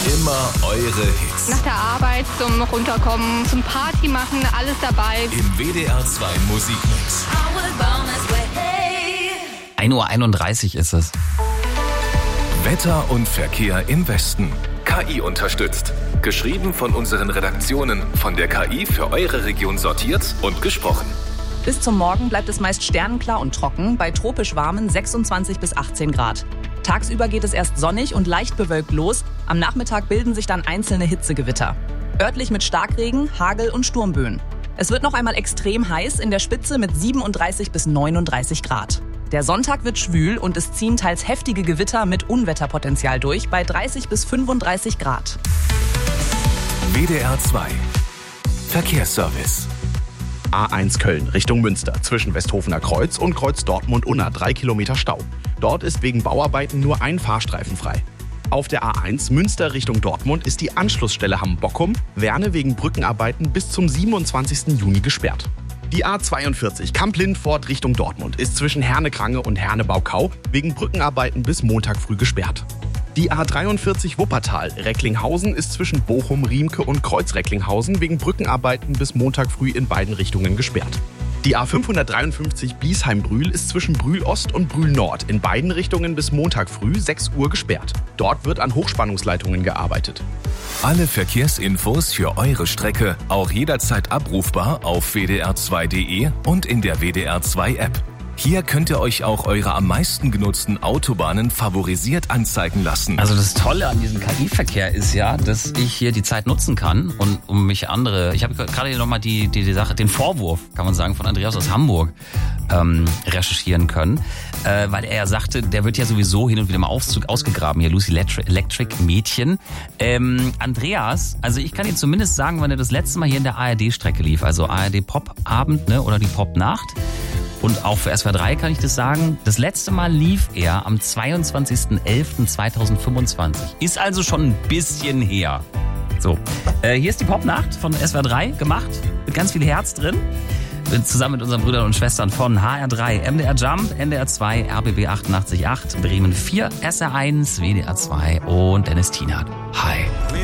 Immer eure Hits. Nach der Arbeit zum Runterkommen, zum Party machen, alles dabei. Im WDR 2 Musikmix. 1:31 Uhr ist es. Wetter und Verkehr im Westen. KI unterstützt. Geschrieben von unseren Redaktionen, von der KI für eure Region sortiert und gesprochen. Bis zum Morgen bleibt es meist sternenklar und trocken, bei tropisch warmen 26 bis 18 Grad. Tagsüber geht es erst sonnig und leicht bewölkt los. Am Nachmittag bilden sich dann einzelne Hitzegewitter. Örtlich mit Starkregen, Hagel und Sturmböen. Es wird noch einmal extrem heiß, in der Spitze mit 37 bis 39 Grad. Der Sonntag wird schwül und es ziehen teils heftige Gewitter mit Unwetterpotenzial durch bei 30 bis 35 Grad. WDR 2 Verkehrsservice. A1 Köln Richtung Münster zwischen Westhofener Kreuz und Kreuz Dortmund-Unna 3 Kilometer Stau. Dort ist wegen Bauarbeiten nur ein Fahrstreifen frei. Auf der A1 Münster Richtung Dortmund ist die Anschlussstelle Hamm-Bockum, Werne wegen Brückenarbeiten bis zum 27. Juni gesperrt. Die A42 Kamp-Lindfort Richtung Dortmund ist zwischen Herne-Krange und Herne-Baukau wegen Brückenarbeiten bis Montag früh gesperrt. Die A43 Wuppertal Recklinghausen ist zwischen Bochum, Riemke und Kreuz-Recklinghausen wegen Brückenarbeiten bis Montag früh in beiden Richtungen gesperrt. Die A553 Biesheim-Brühl ist zwischen Brühl-Ost und Brühl-Nord in beiden Richtungen bis Montag früh 6 Uhr gesperrt. Dort wird an Hochspannungsleitungen gearbeitet. Alle Verkehrsinfos für eure Strecke auch jederzeit abrufbar auf wdr2.de und in der WDR 2 App. Hier könnt ihr euch auch eure am meisten genutzten Autobahnen favorisiert anzeigen lassen. Also das Tolle an diesem KI-Verkehr ist ja, dass ich hier die Zeit nutzen kann und um mich andere... Ich habe gerade hier nochmal die Sache, den Vorwurf, kann man sagen, von Andreas aus Hamburg recherchieren können, weil er ja sagte, der wird ja sowieso hin und wieder mal ausgegraben, hier Lucy Electric Mädchen. Andreas, also ich kann dir zumindest sagen, wann er das letzte Mal hier in der ARD-Strecke lief, also ARD Pop-Abend, ne, oder die Pop-Nacht. Und auch für SWR 3 kann ich das sagen, das letzte Mal lief er am 22.11.2025. Ist also schon ein bisschen her. So, hier ist die Popnacht von SWR 3 gemacht, mit ganz viel Herz drin. Zusammen mit unseren Brüdern und Schwestern von HR3, MDR Jump, NDR 2, RBB 88.8, Bremen 4, SR1, WDR 2 und Dennis Tienert. Hi.